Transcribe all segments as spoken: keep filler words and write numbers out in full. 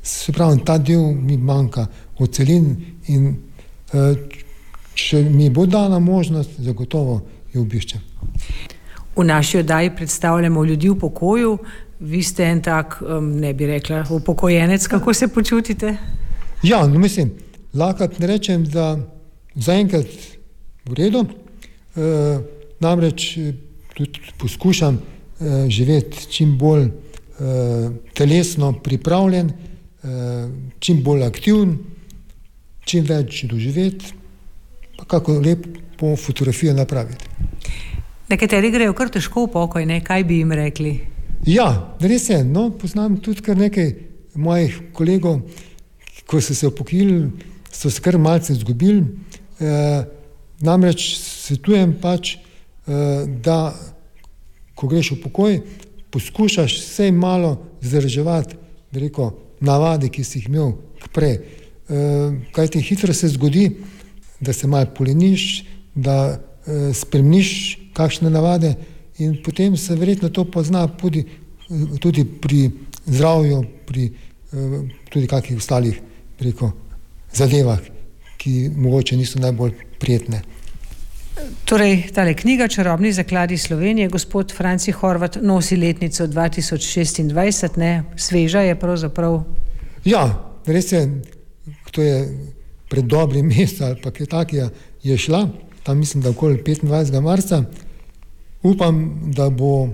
Se pravi, ta del mi manjka ocelin in če mi bo dana možnost, zagotovo jo obiščem. V naši oddaji predstavljamo ljudi v pokoju. Vi ste en tak, ne bi rekla, upokojenec. Kako se počutite? Ja, no mislim, lahko ne rečem, da zaenkrat v redu. E, namreč tudi poskušam e, živeti čim bolj e, telesno pripravljen, e, čim bolj aktiven, čim več doživeti, pa kako lepo fotografijo napraviti. Nekateri grejo kar težko v pokoj, ne? Kaj bi jim rekli? Ja, res je. No, poznam tudi kar nekaj mojih kolegov, ko so se upokojili, so se kar malce izgubili. E, namreč svetujem pač, e, da ko greš v pokoj, poskušaš vsej malo zadrževati, da rekel, navade, ki si jih imel prej. E, kaj ti hitro se zgodi, da se malo poleniš, da e, spremeniš kakšne navade in potem se verjetno to pozna tudi, tudi pri zdravju, pri e, tudi kakih ostalih preko zadevah, ki mogoče niso najbolj prijetne. Torej, tale knjiga Čarobni zakladi Slovenije, gospod Franci Horvat, nosi letnico dva tisoč šestindvajset, ne? Sveža je pravzaprav. Ja, res je, to je pred dobrim mesecem ali pa kaj takega je šla, tam mislim, da okoli petindvajsetega marca. Upam, da bo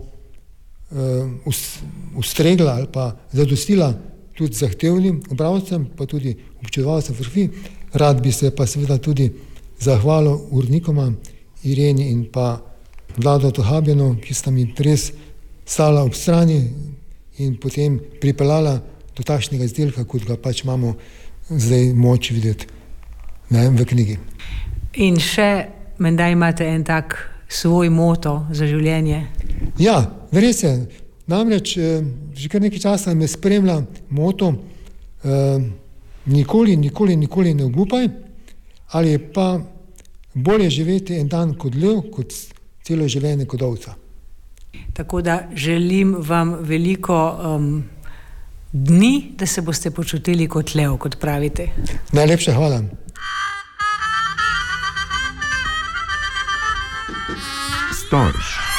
uh, ustregla ali pa zadostila tudi zahtevnim bralcem, pa tudi občudovalcem fotografij. Rad bi se pa seveda tudi zahvalil urednikoma Ireni in pa Vlado Tohabjanu, ki sta mi res stala ob strani in potem pripeljala do takšnega izdelka, kot ga pač imamo zdaj moč videti, ne, v knjigi. In še, menda imate en tak svoj moto za življenje? Ja, res je. Namreč, že kar nekaj časa me spremlja moto eh, nikoli, nikoli, nikoli ne obupaj, ali pa bolje živeti en dan kot lev, kot celo življenje kot ovca. Tako da želim vam veliko um, dni, da se boste počutili kot lev, kot pravite. Najlepša hvala. Storž.